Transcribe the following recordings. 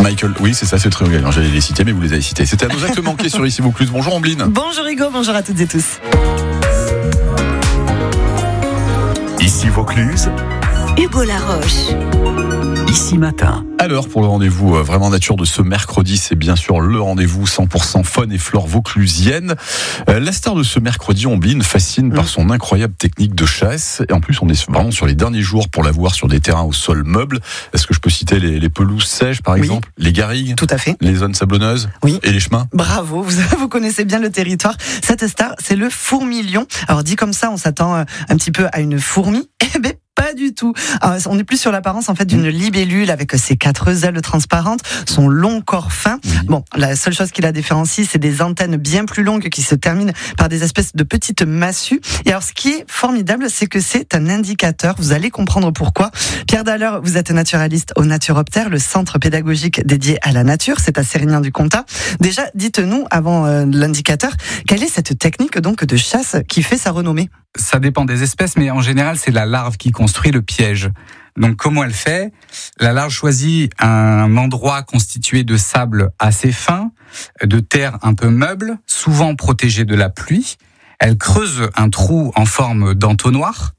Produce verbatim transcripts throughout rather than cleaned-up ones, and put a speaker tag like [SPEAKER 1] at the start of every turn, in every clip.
[SPEAKER 1] Michael, oui, c'est ça, c'est très bien. J'allais les citer, mais vous les avez cités. C'était à nos actes manqués sur Ici Vaucluse. Bonjour Ambline.
[SPEAKER 2] Bonjour Hugo, bonjour à toutes et tous.
[SPEAKER 3] Ici Vaucluse,
[SPEAKER 4] Hugo Laroche.
[SPEAKER 3] Ici Matin.
[SPEAKER 1] Alors, pour le rendez-vous euh, vraiment nature de ce mercredi, c'est bien sûr le rendez-vous cent pour cent faune et flore vauclusienne. Euh, la star de ce mercredi, Ambline, fascine mmh. par son incroyable technique de chasse. Et en plus, on est vraiment sur les derniers jours pour la voir sur des terrains au sol meuble. Est-ce que je peux citer les, les pelouses sèches, par exemple, oui. les garrigues,
[SPEAKER 2] tout à fait,
[SPEAKER 1] les zones sablonneuses,
[SPEAKER 2] oui.
[SPEAKER 1] et les chemins?
[SPEAKER 2] Bravo, vous, vous connaissez bien le territoire. Cette star, c'est le fourmilion. Alors dit comme ça, on s'attend un petit peu à une fourmi. Eh ben, pas du tout. Alors, on est plus sur l'apparence en fait d'une libellule avec ses quatre ailes transparentes, son long corps fin. Oui. Bon, la seule chose qui la différencie, c'est des antennes bien plus longues qui se terminent par des espèces de petites massues. Et alors, ce qui est formidable, c'est que c'est un indicateur. Vous allez comprendre pourquoi. Pierre Daller, vous êtes naturaliste au Naturoptère, le centre pédagogique dédié à la nature. C'est à Sérignan-du-Comtat. Déjà, dites-nous, avant euh, l'indicateur, quelle est cette technique donc de chasse qui fait sa renommée?
[SPEAKER 5] Ça dépend des espèces, mais en général, c'est la larve qui construit le piège. Donc, comment elle fait? La larve choisit un endroit constitué de sable assez fin, de terre un peu meuble, souvent protégé de la pluie. Elle creuse un trou en forme d'entonnoir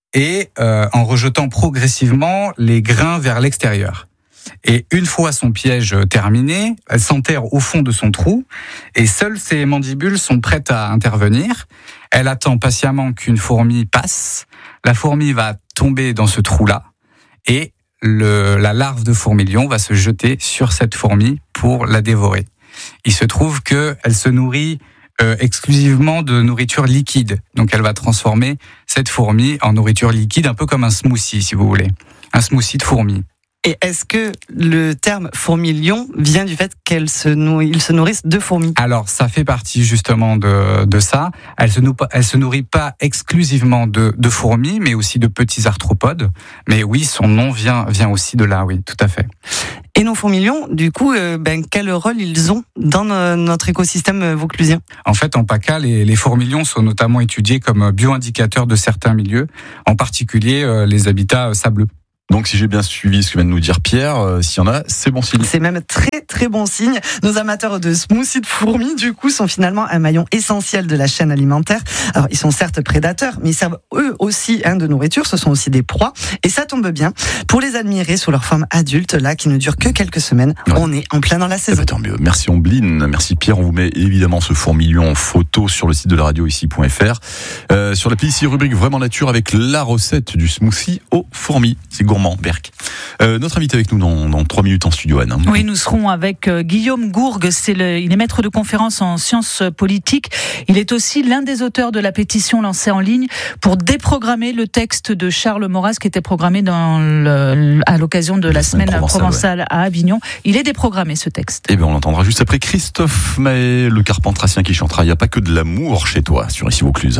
[SPEAKER 5] et euh, en rejetant progressivement les grains vers l'extérieur. Et une fois son piège terminé, elle s'enterre au fond de son trou et seules ses mandibules sont prêtes à intervenir. Elle attend patiemment qu'une fourmi passe. La fourmi va tomber dans ce trou-là et le, la larve de fourmilion va se jeter sur cette fourmi pour la dévorer. Il se trouve qu'elle se nourrit euh, exclusivement de nourriture liquide. Donc elle va transformer cette fourmi en nourriture liquide, un peu comme un smoothie, si vous voulez. Un smoothie de fourmis.
[SPEAKER 2] Et est-ce que le terme fourmilion vient du fait qu'elles se nourrissent, ils se nourrissent de fourmis?
[SPEAKER 5] Alors, ça fait partie justement de, de ça. Elle se, nourrit, elle se nourrit pas exclusivement de, de fourmis, mais aussi de petits arthropodes. Mais oui, son nom vient, vient aussi de là, oui, tout à fait.
[SPEAKER 2] Et nos fourmilions, du coup, euh, ben, quel rôle ils ont dans notre écosystème vauclusien?
[SPEAKER 5] En fait, en PACA, les, les fourmilions sont notamment étudiés comme bioindicateurs de certains milieux, en particulier euh, les habitats sableux.
[SPEAKER 1] Donc, si j'ai bien suivi ce que vient de nous dire Pierre, euh, s'il y en a, c'est bon signe.
[SPEAKER 2] C'est même très très bon signe. Nos amateurs de smoothies de fourmis, du coup, sont finalement un maillon essentiel de la chaîne alimentaire. Alors, ils sont certes prédateurs, mais ils servent eux aussi hein, de nourriture. Ce sont aussi des proies. Et ça tombe bien. Pour les admirer sous leur forme adulte, là, qui ne dure que quelques semaines, ouais. on est en plein dans la saison.
[SPEAKER 1] Eh ben, tant mieux. Merci Ambline, merci Pierre. On vous met évidemment ce fourmilion en photo sur le site de la radio ici point f r. Euh, sur l'appli ici, rubrique Vraiment Nature avec la recette du smoothie aux fourmis. C'est gourmand. Berck. Euh, notre invité avec nous dans, dans trois minutes en studio, Anne.
[SPEAKER 6] Oui, nous serons avec euh, Guillaume Gourgue. C'est le, il est maître de conférence en sciences politiques. Il est aussi l'un des auteurs de la pétition lancée en ligne pour déprogrammer le texte de Charles Maurras qui était programmé dans le, à l'occasion de la, la semaine, semaine provençale, provençale ouais. à Avignon. Il est déprogrammé, ce texte.
[SPEAKER 1] Eh bien, on l'entendra juste après Christophe Maé, le carpentracien qui chantera « Il n'y a pas que de l'amour chez toi » sur Ici Vaucluse.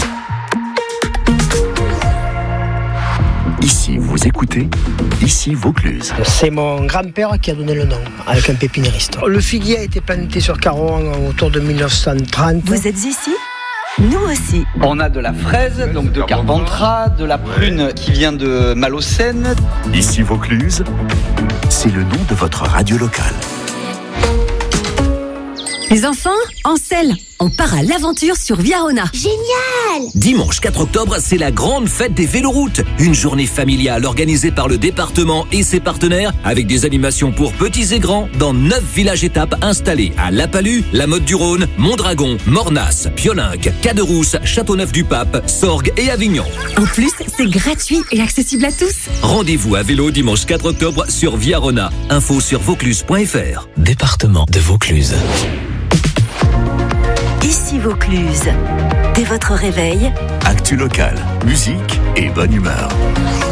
[SPEAKER 3] Ici, vous écoutez Ici Vaucluse.
[SPEAKER 7] C'est mon grand-père qui a donné le nom, avec un pépiniériste. Le figuier a été planté sur Caron autour de mille neuf cent trente.
[SPEAKER 4] Vous êtes ici ? Nous aussi.
[SPEAKER 8] On a de la fraise, donc de Carpentras, de la prune qui vient de Malocène.
[SPEAKER 3] Ici Vaucluse, c'est le nom de votre radio locale.
[SPEAKER 4] Les enfants, en selle, on part à l'aventure sur Viarona.
[SPEAKER 9] Génial!
[SPEAKER 10] Dimanche quatre octobre, c'est la grande fête des véloroutes. Une journée familiale organisée par le département et ses partenaires avec des animations pour petits et grands dans neuf villages-étapes installés à La Palue, La Motte-du-Rhône, Mondragon, Mornas, Piolinque, Caderousse, Châteauneuf-du-Pape, Sorgues et Avignon.
[SPEAKER 4] En plus, c'est gratuit et accessible à tous.
[SPEAKER 10] Rendez-vous à vélo dimanche quatre octobre sur Viarona. Info sur vaucluse point f r. Département de Vaucluse.
[SPEAKER 4] Ici Vaucluse. Dès votre réveil,
[SPEAKER 3] actu local, musique et bonne humeur.